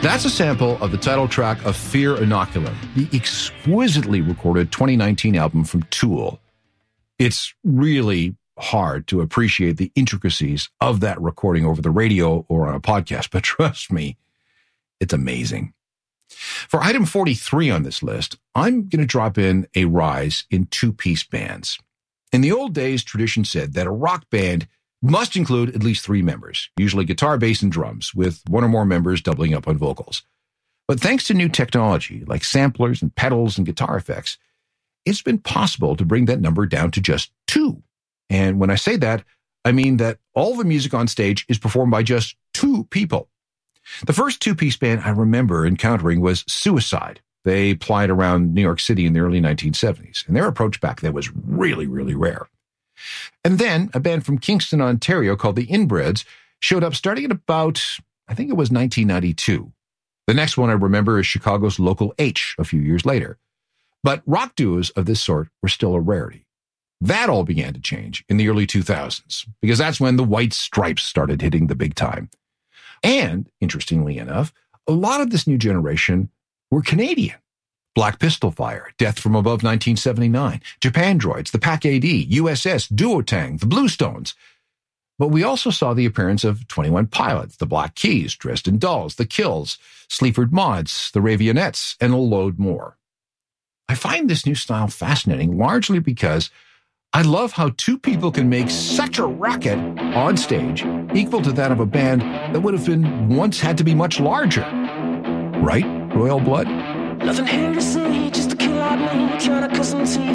That's a sample of the title track of Fear Inoculum, the exquisitely recorded 2019 album from Tool. It's really hard to appreciate the intricacies of that recording over the radio or on a podcast, but trust me, it's amazing. For item 43 on this list, I'm going to drop in a rise in two-piece bands. In the old days, tradition said that a rock band must include at least three members, usually guitar, bass, and drums, with one or more members doubling up on vocals. But thanks to new technology like samplers and pedals and guitar effects, it's been possible to bring that number down to just two. And when I say that, I mean that all the music on stage is performed by just two people. The first two-piece band I remember encountering was Suicide. They plied around New York City in the early 1970s, and their approach back then was really, really rare. And then a band from Kingston, Ontario called the Inbreds showed up starting at about, I think it was 1992. The next one I remember is Chicago's Local H a few years later. But rock duos of this sort were still a rarity. That all began to change in the early 2000s, because that's when the White Stripes started hitting the big time. And, interestingly enough, a lot of this new generation were Canadian. Black Pistol Fire, Death from Above 1979, Japandroids, the Pac-AD, USS, Duotang, the Bluestones. But we also saw the appearance of 21 Pilots, the Black Keys, Dresden Dolls, the Kills, Sleaford Mods, the Ravionettes, and a load more. I find this new style fascinating largely because I love how two people can make such a racket on stage equal to that of a band that would have been once had to be much larger. Right, Royal Blood? Nothing here to see, just a kid like me, trying to cut some teeth